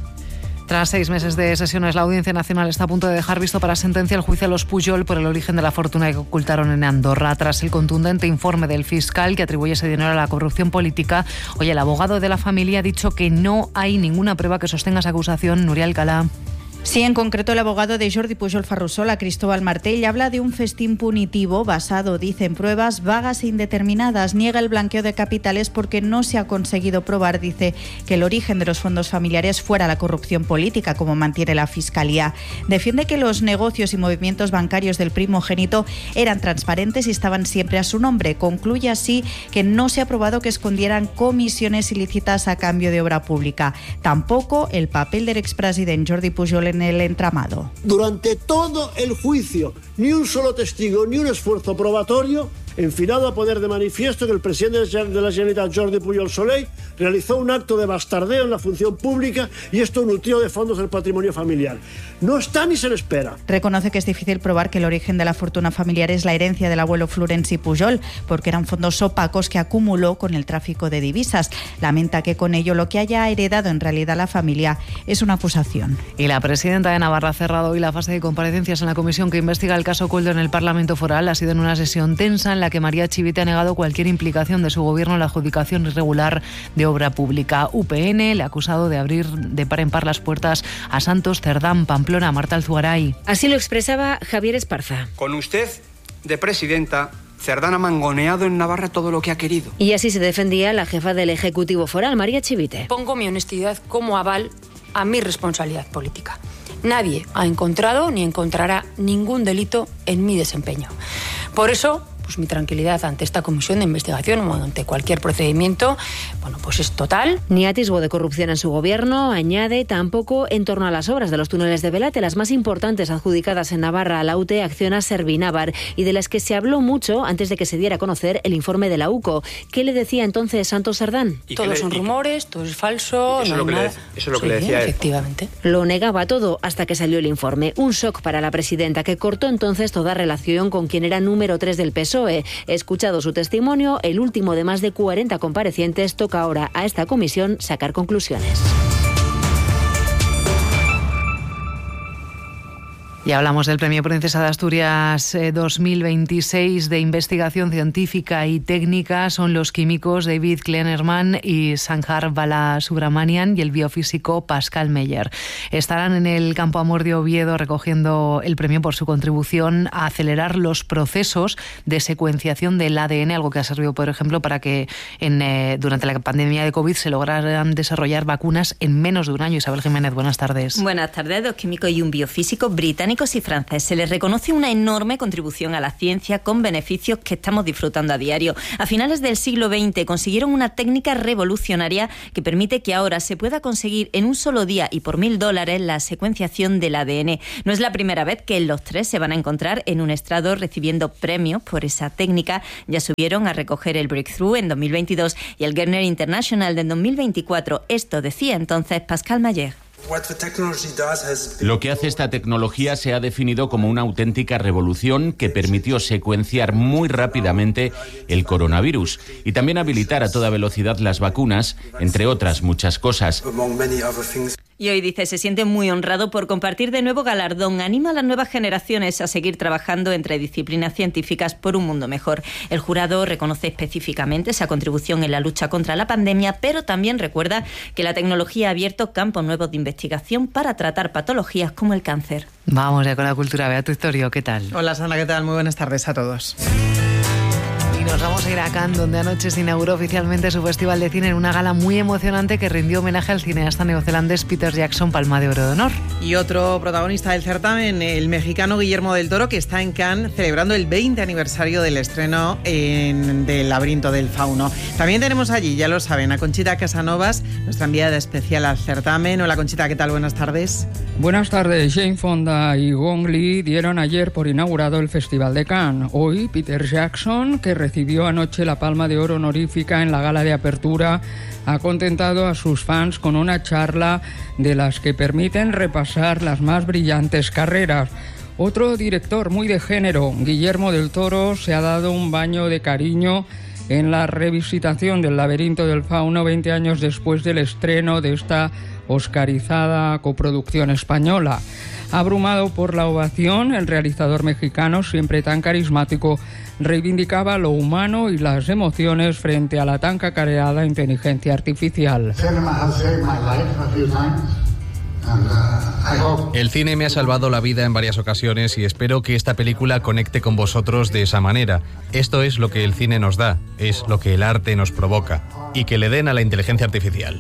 Tras 6 meses de sesiones, la Audiencia Nacional está a punto de dejar visto para sentencia el juicio a los Pujol por el origen de la fortuna que ocultaron en Andorra. Tras el contundente informe del fiscal que atribuye ese dinero a la corrupción política, hoy el abogado de la familia ha dicho que no hay ninguna prueba que sostenga esa acusación. Nuria Alcalá. Sí, en concreto el abogado de Jordi Pujol Ferrusola, Cristóbal Martell, habla de un festín punitivo basado, dice, en pruebas vagas e indeterminadas. Niega el blanqueo de capitales porque no se ha conseguido probar, dice, que el origen de los fondos familiares fuera la corrupción política, como mantiene la Fiscalía. Defiende que los negocios y movimientos bancarios del primogénito eran transparentes y estaban siempre a su nombre. Concluye así que no se ha probado que escondieran comisiones ilícitas a cambio de obra pública. Tampoco el papel del expresidente Jordi Pujol en el entramado. Durante todo el juicio, ni un solo testigo, ni un esfuerzo probatorio, enfilado a poner de manifiesto que el presidente de la Generalitat, Jordi Pujol Soley, realizó un acto de bastardeo en la función pública y esto nutrió de fondos del patrimonio familiar. No está ni se le espera. Reconoce que es difícil probar que el origen de la fortuna familiar es la herencia del abuelo Florenci Pujol, porque eran fondos opacos que acumuló con el tráfico de divisas. Lamenta que con ello lo que haya heredado en realidad la familia es una acusación. Y la presidenta de Navarra ha cerrado hoy la fase de comparecencias en la comisión que investiga el caso Koldo en el Parlamento Foral. Ha sido en una sesión tensa en la que María Chivite ha negado cualquier implicación de su gobierno en la adjudicación irregular de obra pública. UPN le ha acusado de abrir de par en par las puertas a Santos, Cerdán, Pamplona. Marta Alzugaray. Así lo expresaba Javier Esparza. Con usted de presidenta, Cerdán ha mangoneado en Navarra todo lo que ha querido. Y así se defendía la jefa del Ejecutivo Foral, María Chivite. Pongo mi honestidad como aval a mi responsabilidad política. Nadie ha encontrado ni encontrará ningún delito en mi desempeño. Por eso, pues mi tranquilidad ante esta comisión de investigación o ante cualquier procedimiento, bueno, pues es total. Ni atisbo de corrupción en su gobierno, añade, tampoco en torno a las obras de los túneles de Belate, las más importantes adjudicadas en Navarra a la UTE, Acciona, Servinávar, y de las que se habló mucho antes de que se diera a conocer el informe de la UCO. ¿Qué le decía entonces Santos Cerdán? Todos son rumores, todo es falso. Eso es lo que le decía él. Efectivamente. Lo negaba todo hasta que salió el informe. Un shock para la presidenta, que cortó entonces toda relación con quien era número 3 del PSOE. Escuchado su testimonio, el último de más de 40 comparecientes, toca ahora a esta comisión sacar conclusiones. Y hablamos del Premio Princesa de Asturias 2026 de investigación científica y técnica. Son los químicos David Kleinerman y Sanjar Balasubramanian y el biofísico Pascal Meyer. Estarán en el Campo Amor de Oviedo recogiendo el premio por su contribución a acelerar los procesos de secuenciación del ADN, algo que ha servido, por ejemplo, para que durante la pandemia de COVID se lograran desarrollar vacunas en menos de un año. Isabel Jiménez, buenas tardes. Buenas tardes. Dos químicos y un biofísico británico británicos y franceses. Se les reconoce una enorme contribución a la ciencia con beneficios que estamos disfrutando a diario. A finales del siglo XX consiguieron una técnica revolucionaria que permite que ahora se pueda conseguir en un solo día y por $1.000 la secuenciación del ADN. No es la primera vez que los tres se van a encontrar en un estrado recibiendo premios por esa técnica. Ya subieron a recoger el Breakthrough en 2022 y el Gartner International en 2024. Esto decía entonces Pascal Mayer. Lo que hace esta tecnología se ha definido como una auténtica revolución que permitió secuenciar muy rápidamente el coronavirus y también habilitar a toda velocidad las vacunas, entre otras muchas cosas. Y hoy dice, se siente muy honrado por compartir de nuevo galardón. Anima a las nuevas generaciones a seguir trabajando entre disciplinas científicas por un mundo mejor. El jurado reconoce específicamente esa contribución en la lucha contra la pandemia, pero también recuerda que la tecnología ha abierto campos nuevos de investigación para tratar patologías como el cáncer. Vamos ya con la cultura. Beatriz Torio, ¿qué tal? Hola Sandra, ¿qué tal? Muy buenas tardes a todos. Nos vamos a ir a Cannes, donde anoche se inauguró oficialmente su festival de cine en una gala muy emocionante que rindió homenaje al cineasta neozelandés Peter Jackson, Palma de Oro de Honor. Y otro protagonista del certamen, el mexicano Guillermo del Toro, que está en Cannes celebrando el 20 aniversario del estreno del Laberinto del Fauno. También tenemos allí, ya lo saben, a Conchita Casanovas, nuestra enviada especial al certamen. Hola Conchita, ¿qué tal? Buenas tardes. Buenas tardes. Jane Fonda y Gong Li dieron ayer por inaugurado el Festival de Cannes. Hoy Peter Jackson, que recibió anoche la Palma de Oro honorífica en la gala de apertura, ha contentado a sus fans con una charla de las que permiten repasar las más brillantes carreras. Otro director muy de género, Guillermo del Toro, se ha dado un baño de cariño en la revisitación del Laberinto del Fauno 20 años después del estreno de esta oscarizada coproducción española. Abrumado por la ovación, el realizador mexicano, siempre tan carismático, reivindicaba lo humano y las emociones frente a la tan cacareada inteligencia artificial. El cine me ha salvado la vida en varias ocasiones y espero que esta película conecte con vosotros de esa manera. Esto es lo que el cine nos da, es lo que el arte nos provoca, y que le den a la inteligencia artificial.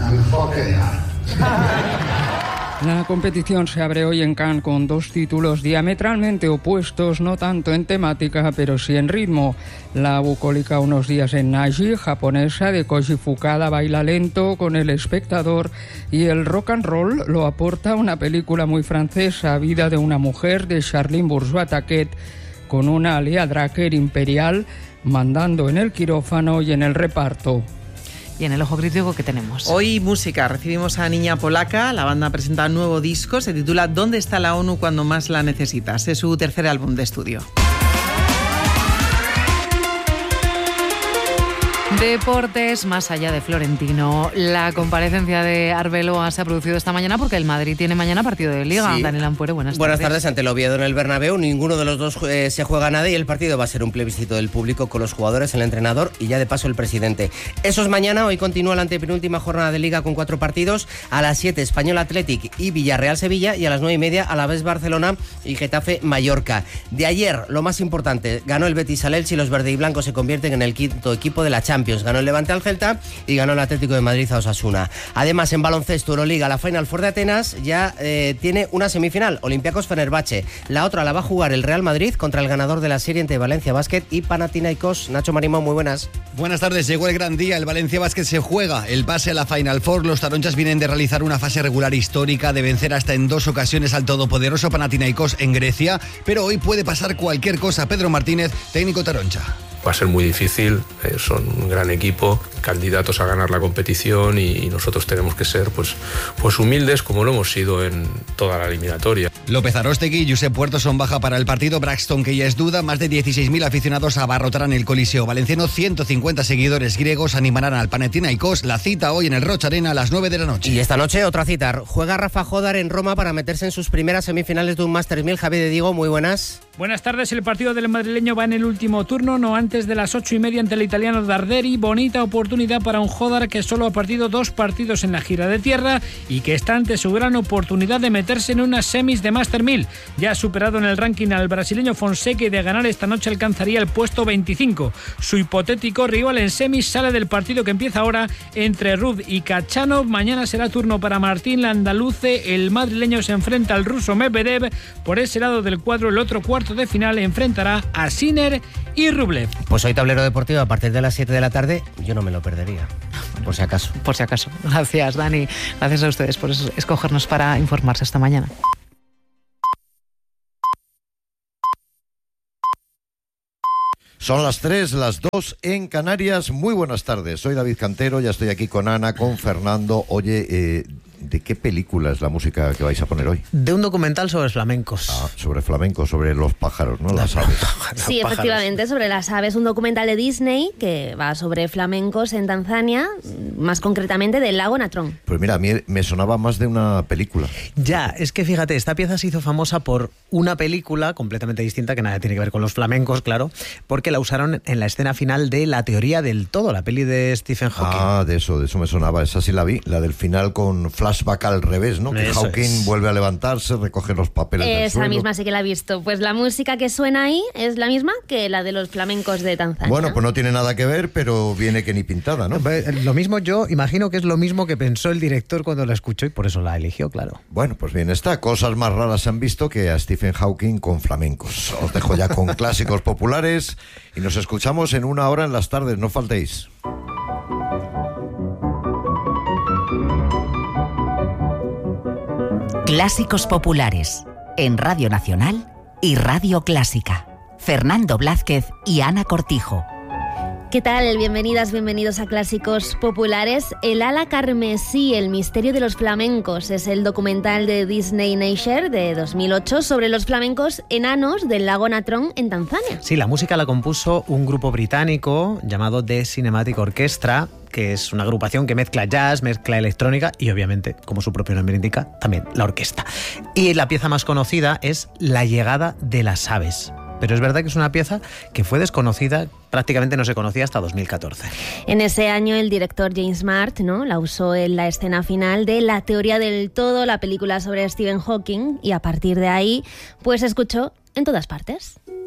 La competición se abre hoy en Cannes con dos títulos diametralmente opuestos, no tanto en temática, pero sí en ritmo. La bucólica Unos días en Naji, japonesa, de Koji Fukada, baila lento con el espectador, y el rock and roll lo aporta una película muy francesa, Vida de una mujer, de Charlene Bourgeois-Taquet, con una Alia Dracker imperial mandando en el quirófano y en el reparto. Y en el ojo crítico, ¿qué tenemos? Hoy música, recibimos a Niña Polaca, la banda presenta un nuevo disco, se titula ¿Dónde está la ONU cuando más la necesitas? Es su tercer álbum de estudio. Deportes, más allá de Florentino. La comparecencia de Arbeloa se ha producido esta mañana porque el Madrid tiene mañana partido de Liga. Sí. Daniel Ampuero, buenas tardes. Buenas tardes. Ante el Oviedo en el Bernabéu, ninguno de los dos se juega nada y el partido va a ser un plebiscito del público con los jugadores, el entrenador y ya de paso el presidente. Eso es mañana. Hoy continúa la antepenúltima jornada de Liga con 4 partidos. A las 7 Español Athletic y Villarreal Sevilla, y a las 9:30 Alavés Barcelona y Getafe Mallorca. De ayer, lo más importante, ganó el Betis al Elche y los verde y blancos se convierten en el quinto equipo de la Champions. Ganó el Levante al Celta y ganó el Atlético de Madrid a Osasuna. Además, en baloncesto, Euroliga, la Final Four de Atenas ya tiene una semifinal, Olympiacos Fenerbahce. La otra la va a jugar el Real Madrid contra el ganador de la serie entre Valencia Basket y Panathinaikos. Nacho Marimón, muy buenas. Buenas tardes, llegó el gran día, el Valencia Basket se juega el pase a la Final Four. Los taronchas vienen de realizar una fase regular histórica, de vencer hasta en 2 ocasiones al todopoderoso Panathinaikos en Grecia, pero hoy puede pasar cualquier cosa. Pedro Martínez, técnico taroncha. Va a ser muy difícil, son un gran equipo, candidatos a ganar la competición y nosotros tenemos que ser pues humildes como lo hemos sido en toda la eliminatoria. López Aróstegui y Josep Puerto son baja para el partido. Braxton, que ya es duda, más de 16.000 aficionados abarrotarán el Coliseo valenciano. 150 seguidores griegos animarán al Panathinaikos. La cita hoy en el Roch Arena a las 9 de la noche. Y esta noche otra cita. Juega Rafa Jodar en Roma para meterse en sus primeras semifinales de un Masters 1000. Javier de Diego, muy buenas. Buenas tardes. El partido del madrileño va en el último turno, no antes de las 8:30 ante el italiano Darderi. Bonita oportunidad oportunidad para un Jodar que solo ha perdido 2 partidos en la gira de tierra y que está ante su gran oportunidad de meterse en unas semis de Master 1000. Ya ha superado en el ranking al brasileño Fonseca y de ganar esta noche alcanzaría el puesto 25. Su hipotético rival en semis sale del partido que empieza ahora entre Ruud y Khachanov. Mañana será turno para Martín Landaluce. El madrileño se enfrenta al ruso Medvedev. Por ese lado del cuadro, el otro cuarto de final enfrentará a Sinner y Rublev. Pues hoy tablero deportivo a partir de las 7 de la tarde, yo no me lo perdería, por si acaso. Por si acaso. Gracias, Dani. Gracias a ustedes por escogernos para informarse esta mañana. Son las 3, las 2 en Canarias. Muy buenas tardes. Soy David Cantero, ya estoy aquí con Ana, con Fernando. Oye, ¿de qué película es la música que vais a poner hoy? De un documental sobre flamencos. Sobre flamencos, sobre los pájaros, ¿no? Las aves. Sí, efectivamente, sobre las aves. Un documental de Disney que va sobre flamencos en Tanzania, más concretamente del lago Natrón. Pues mira, a mí me sonaba más de una película. Ya, es que fíjate, esta pieza se hizo famosa por una película completamente distinta, que nada tiene que ver con los flamencos, claro, porque la usaron en la escena final de La teoría del todo, la peli de Stephen Hawking. Ah, de eso me sonaba. Esa sí la vi, la del final con flashback al revés, ¿no? Que Eso Hawking es. vuelve a levantarse, recoge los papeles del Esa suelo. misma sí que la he visto. Pues la música que suena ahí es la misma que la de los flamencos de Tanzania. Bueno, pues no tiene nada que ver, pero viene que ni pintada, ¿no? Lo mismo, yo imagino que es lo mismo que pensó el director cuando la escuchó y por eso la eligió, claro. Bueno, pues bien está. Cosas más raras se han visto que a Stephen Hawking con flamencos. Os dejo ya con clásicos populares y nos escuchamos en 1 hora en las tardes. No faltéis. Clásicos populares en Radio Nacional y Radio Clásica. Fernando Blázquez y Ana Cortijo. ¿Qué tal? Bienvenidas, bienvenidos a Clásicos Populares. El ala carmesí, el misterio de los flamencos, es el documental de Disney Nature de 2008 sobre los flamencos enanos del lago Natrón en Tanzania. Sí, la música la compuso un grupo británico llamado The Cinematic Orchestra, que es una agrupación que mezcla jazz, mezcla electrónica y obviamente, como su propio nombre indica, también la orquesta. Y la pieza más conocida es La llegada de las aves. Pero es verdad que es una pieza que fue desconocida, prácticamente no se conocía hasta 2014. En ese año el director James Mart, ¿no?, la usó en la escena final de La teoría del todo, la película sobre Stephen Hawking, y a partir de ahí pues se escuchó en todas partes.